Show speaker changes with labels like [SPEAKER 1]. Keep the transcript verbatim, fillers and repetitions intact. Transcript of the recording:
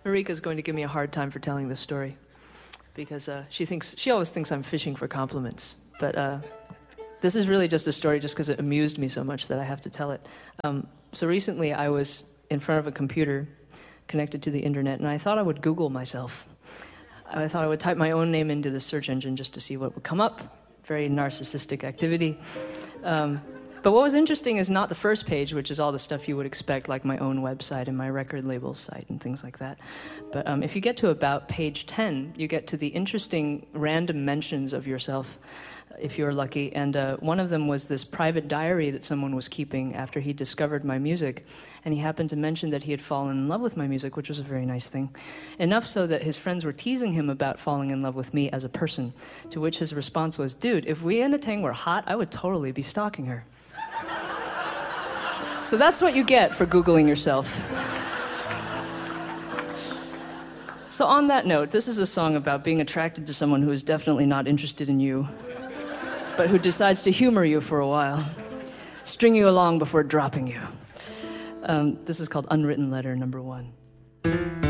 [SPEAKER 1] Marika's going to give me a hard time for telling this story because uh, she thinks she always thinks I'm fishing for compliments. But uh, this is really just a story just because it amused me so much that I have to tell it. Um, so recently I was in front of a computer connected to the internet, and I thought I would Google myself. I thought I would type my own name into the search engine just to see what would come up. Very narcissistic activity. Um, But what was interesting is not the first page, which is all the stuff you would expect, like my own website and my record label site and things like that. But um, if you get to about page ten, you get to the interesting random mentions of yourself, if you're lucky. And uh, one of them was this private diary that someone was keeping after he discovered my music. And he happened to mention that he had fallen in love with my music, which was a very nice thing. Enough so that his friends were teasing him about falling in love with me as a person, to which his response was, dude, if Weena Teng were hot, I would totally be stalking her. So that's what you get for Googling yourself. So on that note, this is a song about being attracted to someone who is definitely not interested in you, but who decides to humor you for a while, string you along before dropping you. Um, this is called Unwritten Letter Number One.